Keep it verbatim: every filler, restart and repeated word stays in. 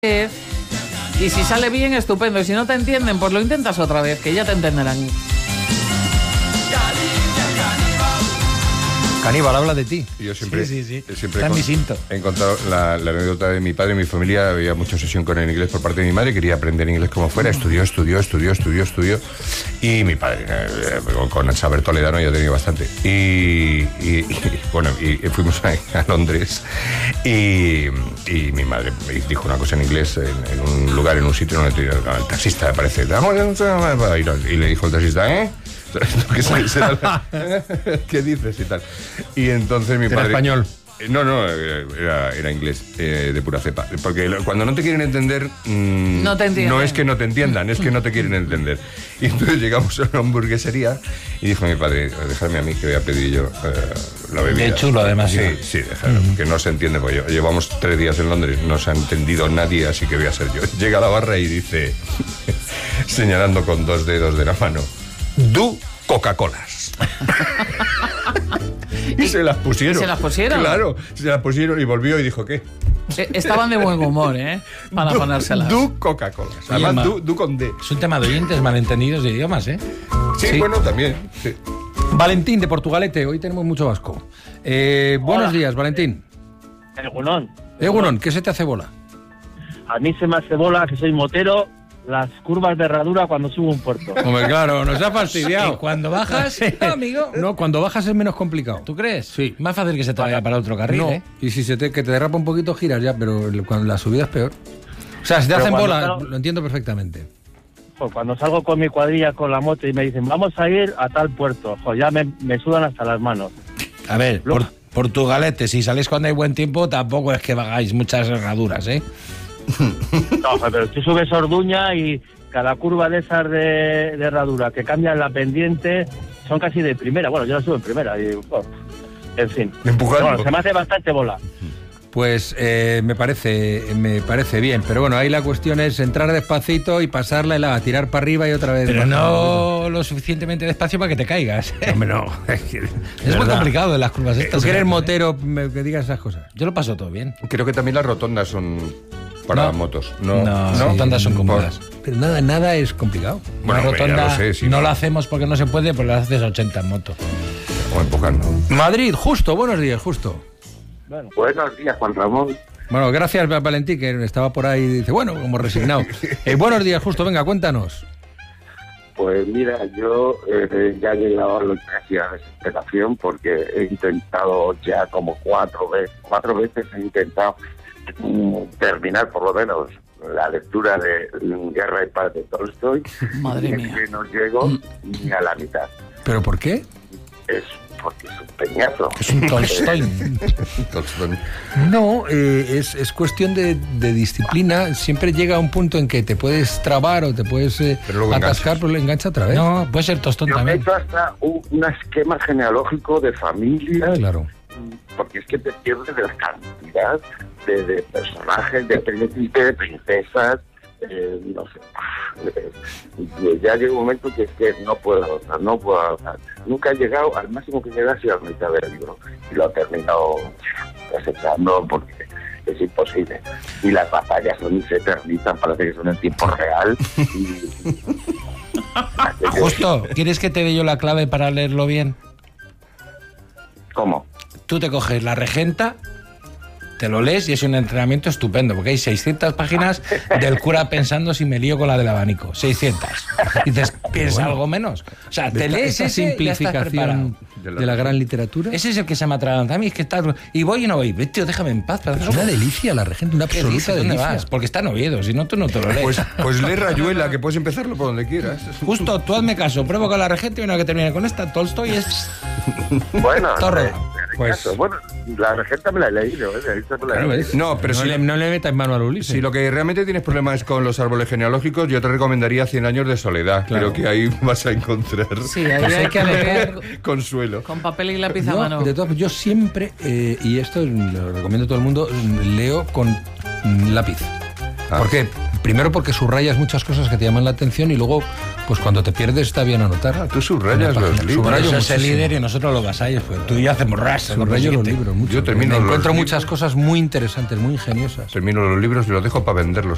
Y si sale bien, estupendo. Y si no te entienden, pues lo intentas otra vez, que ya te entenderán. Caníbal, habla de ti. Yo siempre, sí, sí, sí. siempre Está he, en mi cinto. he encontrado la, la anécdota de mi padre y mi familia. Había mucha obsesión con el inglés por parte de mi madre. Quería aprender inglés como fuera. Estudió, estudió, estudió, estudió, estudió. Y mi padre, eh, con el saber toledano ya tenía bastante. Y, y, y bueno, y fuimos a, a Londres. Y, y mi madre me dijo una cosa en inglés en, en un lugar, en un sitio donde el taxista me parece. Y le dijo el taxista, ¿eh? ¿Qué, la... ¿Qué dices y tal? Y entonces mi padre... ¿Era español? No, no, era, era inglés, eh, de pura cepa. Porque cuando no te quieren entender, mmm, no, te no es que no te entiendan, es que no te quieren entender. Y entonces llegamos a una hamburguesería y dijo mi padre, dejadme a mí que voy a pedir yo eh, la bebida. Qué chulo, además. Sí, sí, dejadme, uh-huh. que no se entiende. Pues yo, llevamos tres días en Londres, no se ha entendido nadie, así que voy a ser yo. Llega a la barra y dice, señalando con dos dedos de la mano, Du Coca-Colas. Y se las pusieron. ¿Y se las pusieron? Claro, se las pusieron y volvió y dijo, ¿qué? Estaban de buen humor, ¿eh? Para du, ponérselas. Du Coca-Colas. Además, du, du con D. Es un tema de oyentes malentendidos de idiomas, ¿eh? Sí, sí. Bueno, también. Sí. Valentín, de Portugalete. Hoy tenemos mucho vasco. Eh, buenos días, Valentín. Egunon. Egunon, ¿qué se te hace bola? A mí se me hace bola, que soy motero, las curvas de herradura cuando subo un puerto. Hombre, claro, nos ha fastidiado. ¿Y cuando bajas? No, amigo. No, cuando bajas es menos complicado. ¿Tú crees? Sí. Más fácil que se te vaya para otro carril, no. ¿eh? Y si se te, que te derrapa un poquito, giras ya, pero cuando la subida es peor. O sea, si te Pero hacen bola, salgo, lo entiendo perfectamente. Pues cuando salgo con mi cuadrilla con la moto y me dicen, vamos a ir a tal puerto, jo, ya me, me sudan hasta las manos. A ver, por, Portugalete, si salís cuando hay buen tiempo, tampoco es que hagáis muchas herraduras, ¿eh? No, pero tú subes Orduña y cada curva de esas de, de herradura que cambian la pendiente son casi de primera. Bueno, yo la subo en primera y, bueno, en fin. Bueno, se me hace bastante bola. Pues eh, me parece me parece bien, pero bueno, ahí la cuestión es entrar despacito y pasarla y la tirar para arriba y otra vez. Pero no lo suficientemente despacio para que te caigas. Hombre, no. Es muy complicado en las curvas estas. Tú que eres motero, que digas esas cosas. Yo lo paso todo bien. Creo que también las rotondas son para no. motos. No, no, no. Rotondas son cómodas. Pero nada, nada es complicado. Bueno, una rotonda lo sé, sí, no, no la hacemos porque no se puede, pues la haces a ochenta en moto. O empujando. Madrid, justo, buenos días, justo. Bueno. Buenos días, Juan Ramón. Bueno, gracias, Valentín, que estaba por ahí y dice, bueno, como resignado. eh, buenos días, justo, venga, cuéntanos. Pues mira, yo eh, ya he llegado a la casi a desesperación porque he intentado ya como cuatro veces, cuatro veces he intentado um, terminar por lo menos la lectura de Guerra y Paz de Tolstoy. Madre y mía. que no llego ni a la mitad. ¿Pero por qué? Es porque es un peñazo. Es un Tolstoy. No, eh, es, es cuestión de, de disciplina. Siempre llega a un punto en que te puedes trabar o te puedes eh, atascar, pero le engancha otra vez. No, puede ser tostón Yo también. he hecho hasta un, un esquema genealógico de familia. Claro. Porque es que te pierdes de la cantidad de, de personajes, de príncipes, de princesas, eh, no sé. Eh, ya llega un momento que es que no puedo avanzar, no puedo avanzar. Nunca he llegado, al máximo que he llegado ha sido a la mitad del libro. Y lo he terminado desechando porque es imposible. Y las batallas son, se eternizan, parece que son en tiempo real. Y... Justo, ¿quieres que te dé yo la clave para leerlo bien? ¿Cómo? Tú te coges la regenta, te lo lees y es un entrenamiento estupendo, porque hay seiscientas páginas del cura pensando si me lío con la del abanico. seiscientas. Y dices, ¿piensa algo menos? O sea, te esta, lees esta ese simplificación de la, de la gran literatura. Ese es el que se me atraganta a mí, es que estás... Y voy y no voy. Tío, déjame en paz. Es una delicia la regenta, una absoluta dices, ¿dónde delicia. vas? Porque está en Oviedo, si no tú no te lo lees. Pues, pues lee Rayuela, que puedes empezarlo por donde quieras. Justo, tú hazme caso, pruebo con la regenta y una que termine con esta, Tolstoy es... Bueno, Torre. Eh, pues, bueno, la regenta me la he leído, ¿eh? Me la he leído. No, pero no, si le, no le metas mano al Ulises. Si lo que realmente tienes problemas con los árboles genealógicos, yo te recomendaría Cien años de soledad. Claro. Creo que ahí vas a encontrar Sí, ahí hay que leer consuelo. con papel y lápiz a Yo, mano. de todas, yo siempre, eh, y esto lo recomiendo a todo el mundo, leo con mm, lápiz. Ah. ¿Por qué? Primero porque subrayas muchas cosas que te llaman la atención y luego, pues cuando te pierdes está bien anotar. Ah, tú subrayas Una los página. libros. Subrayo Eso es el muchísimo. líder y nosotros los vasallos, pues tú y yo hacemos ras. Subrayo los libros mucho. Yo termino Me los encuentro libros. muchas cosas muy interesantes, muy ingeniosas. Termino los libros y los dejo para venderlos.